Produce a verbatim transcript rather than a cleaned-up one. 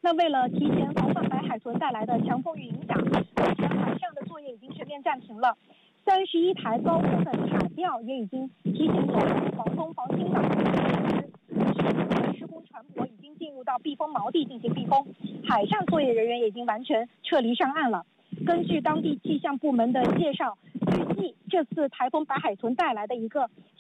那为了提前防范白海豚带来的强风雨影响，目前海上的作业已经全面暂停了。三十一台高空的塔吊也已经提前投入防风防倾倒的施工船舶已经进入到避风锚地进行避风，海上作业人员也已经完全撤离上岸了。根据当地气象部门的介绍，预计这次台风白海豚带来的一个